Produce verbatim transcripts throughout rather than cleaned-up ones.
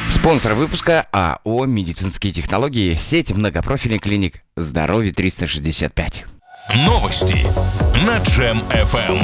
Спонсор выпуска АО «Медицинские технологии», сеть многопрофильных клиник «Здоровье триста шестьдесят пять». Новости на Джем эф эм.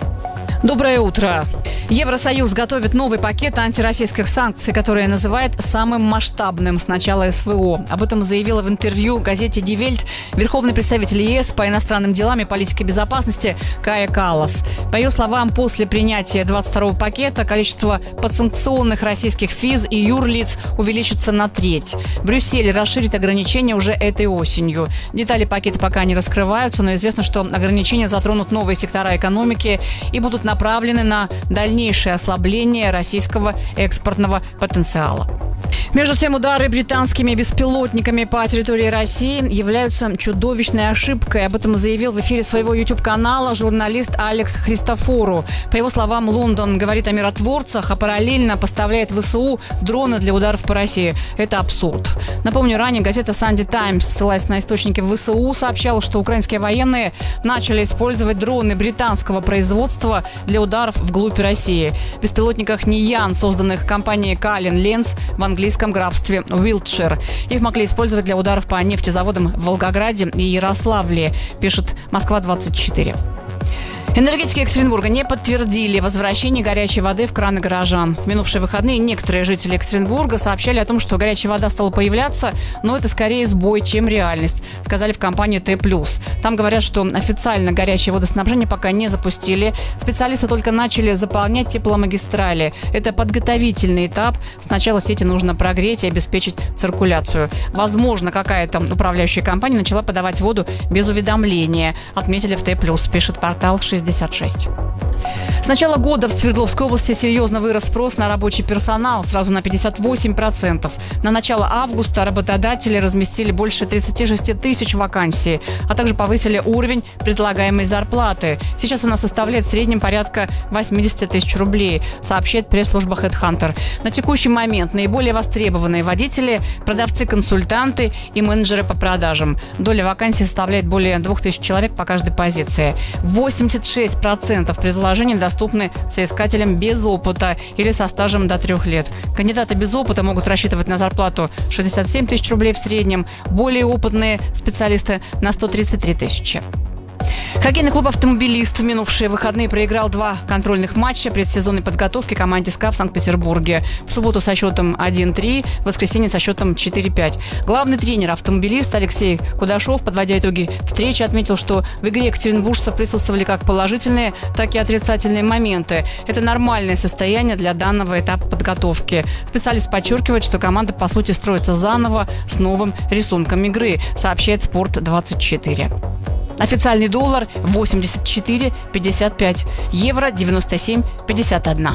Доброе утро. Евросоюз готовит новый пакет антироссийских санкций, который называет самым масштабным с начала СВО. Об этом заявила в интервью газете «Die Welt» верховный представитель ЕС по иностранным делам и политике безопасности Кая Каллас. По ее словам, после принятия двадцать второго пакета количество подсанкционных российских физ и юрлиц увеличится на треть. Брюссель расширит ограничения уже этой осенью. Детали пакета пока не раскрываются, но известно, что ограничения затронут новые сектора экономики и будут направлены на дальнейшее ослабление российского экспортного потенциала. Между тем, удары британскими беспилотниками по территории России являются чудовищной ошибкой. Об этом заявил в эфире своего YouTube-канала журналист Алекс Христофору. По его словам, Лондон говорит о миротворцах, а параллельно поставляет ВСУ дроны для ударов по России. Это абсурд. Напомню, ранее газета Sunday Times, ссылаясь на источники ВСУ, сообщала, что украинские военные начали использовать дроны британского производства для ударов вглубь России. В беспилотниках Ниян, созданных компанией Калин Ленс в английском графстве Уилтшир. Их могли использовать для ударов по нефтезаводам в Волгограде и Ярославле, пишет Москва двадцать четыре. Энергетики Екатеринбурга не подтвердили возвращение горячей воды в краны горожан. В минувшие выходные некоторые жители Екатеринбурга сообщали о том, что горячая вода стала появляться, но это скорее сбой, чем реальность, сказали в компании Т плюс. Там говорят, что официально горячее водоснабжение пока не запустили. Специалисты только начали заполнять тепломагистрали. Это подготовительный этап. Сначала сети нужно прогреть и обеспечить циркуляцию. Возможно, какая-то управляющая компания начала подавать воду без уведомления, отметили в Т плюс, пишет портал шестьдесят шесть. С начала года в Свердловской области серьезно вырос спрос на рабочий персонал, сразу на пятьдесят восемь процентов. На начало августа работодатели разместили больше тридцать шесть тысяч вакансий, а также повысили уровень предлагаемой зарплаты. Сейчас она составляет в среднем порядка восемьдесят тысяч рублей, сообщает пресс-служба HeadHunter. На текущий момент наиболее востребованные водители, продавцы-консультанты и менеджеры по продажам. Доля вакансий составляет более двух тысяч человек по каждой позиции. восемьдесят шесть процентов предложений доступны соискателям без опыта или со стажем до трех лет. Кандидаты без опыта могут рассчитывать на зарплату шестьдесят семь тысяч рублей в среднем, более опытные специалисты на сто тридцать три тысячи. Хоккейный клуб «Автомобилист» в минувшие выходные проиграл два контрольных матча предсезонной подготовки команде СКА в Санкт-Петербурге. В субботу со счетом один три, в воскресенье со счетом четыре пять. Главный тренер «Автомобилист» Алексей Кудашов, подводя итоги встречи, отметил, что в игре екатеринбуржцев присутствовали как положительные, так и отрицательные моменты. Это нормальное состояние для данного этапа подготовки. Специалист подчеркивает, что команда, по сути, строится заново с новым рисунком игры, сообщает Спорт двадцать четыре. Официальный доллар восемьдесят четыре пятьдесят пять, евро девяносто семь пятьдесят один.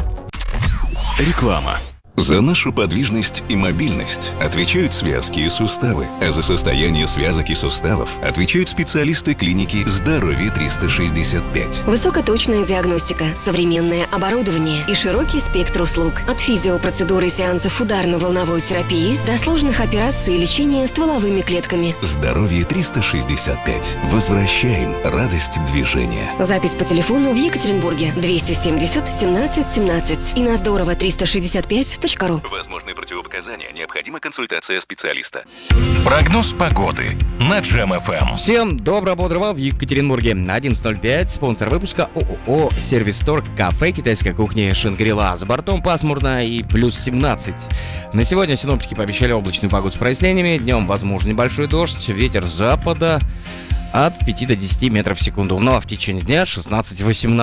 Реклама. За нашу подвижность и мобильность отвечают связки и суставы, а за состояние связок и суставов отвечают специалисты клиники «Здоровье триста шестьдесят пять». Высокоточная диагностика, современное оборудование и широкий спектр услуг. От физиопроцедуры и сеансов ударно-волновой терапии до сложных операций и лечения стволовыми клетками. «Здоровье триста шестьдесят пять». Возвращаем радость движения. Запись по телефону в Екатеринбурге двести семьдесят семнадцать семнадцать и на здорово триста шестьдесят пять точка ру. Возможны противопоказания. Необходима консультация специалиста. Прогноз погоды на Джем эф эм. Всем доброго, бодрого в Екатеринбурге. одиннадцать ноль пять. Спонсор выпуска ООО «Сервис Торг», кафе китайской кухни «Шангрила». За бортом пасмурно и плюс семнадцать. На сегодня синоптики пообещали облачную погоду с прояснениями. Днем возможен небольшой дождь. Ветер с запада от пяти до десяти метров в секунду. Ну а в течение дня шестнадцать-восемнадцать.